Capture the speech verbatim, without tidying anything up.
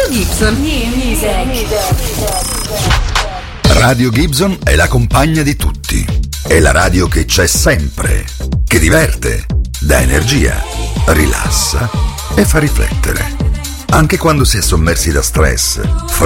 Radio Gibson. Radio Gibson è la compagna di tutti. È la radio che c'è sempre, che diverte, dà energia, rilassa e fa riflettere. Anche quando si è sommersi da stress,